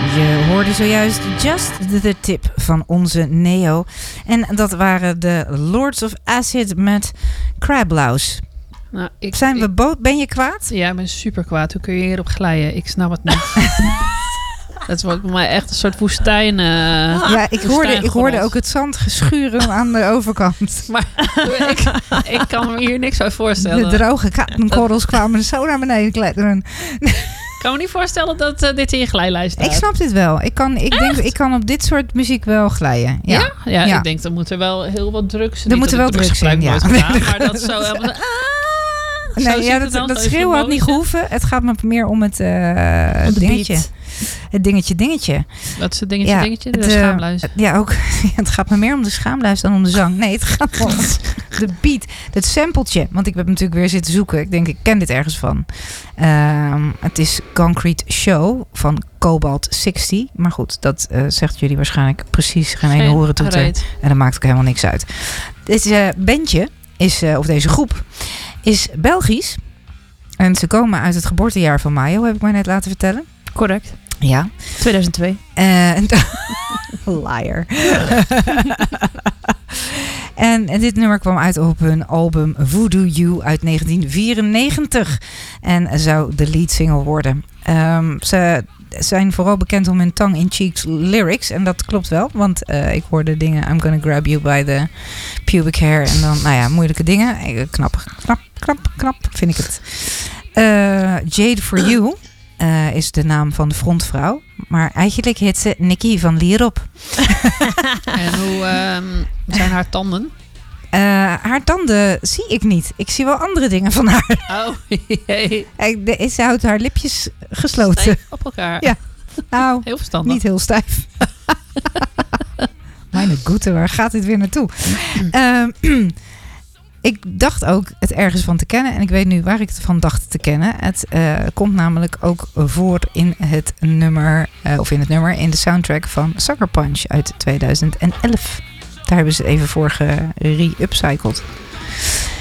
Je hoorde zojuist Just the Tip van onze Neo. En dat waren de Lords of Acid met Crablouse. Nou, Ben je kwaad? Ja, ik ben super kwaad. Hoe kun je hierop glijden? Ik snap het niet. Dat is voor mij echt een soort woestijn. Ja, ik hoorde ook het zand geschuren aan de overkant. Maar ik kan me hier niks bij voorstellen. De droge kattenkorrels kwamen zo naar beneden kletteren. Ik kan me niet voorstellen dat dit in je glijlijst staat. Ik snap dit wel. Ik denk, ik kan op dit soort muziek wel glijden. Ja, ik denk, er moeten wel heel wat drugs. Er moeten wel drugs in, ja. Maar dat is zo helemaal... Nee, dat schreeuwen had niet gehoeven. Het gaat me meer om het dingetje. Het dingetje. Wat is het dingetje? De schaamluis. Ja, ook. Het gaat me meer om de schaamluis dan om de zang. Nee, het gaat om de beat. Het sampletje. Want ik heb natuurlijk weer zitten zoeken. Ik denk, ik ken dit ergens van. Het is Concrete Show van Cobalt 60. Maar goed, dat zegt jullie waarschijnlijk precies geen ene horentoeter. En dat maakt ook helemaal niks uit. Dit bandje of deze groep is Belgisch. En ze komen uit het geboortejaar van Mayo, heb ik mij net laten vertellen. Correct. Ja. 2002. Liar. En dit nummer kwam uit op hun album Voodoo You uit 1994. En zou de lead single worden. Ze zijn vooral bekend om hun tongue-in-cheek lyrics. En dat klopt wel. Want ik hoorde dingen... I'm gonna grab you by the pubic hair. En dan, moeilijke dingen. Knap, vind ik het. Jade For You is de naam van de frontvrouw. Maar eigenlijk heet ze Nikki van Lierop. En hoe zijn haar tanden? Haar tanden zie ik niet. Ik zie wel andere dingen van haar. Oh, jee. Ze houdt haar lipjes gesloten. Stijf op elkaar. Ja. Nou, heel verstandig. Niet heel stijf. Mijn goede, waar gaat dit weer naartoe? Ik dacht ook het ergens van te kennen. En ik weet nu waar ik het van dacht te kennen. Het komt namelijk ook voor in het nummer... in de soundtrack van Sucker Punch uit 2011. Daar hebben ze het even voor gere-upcycled.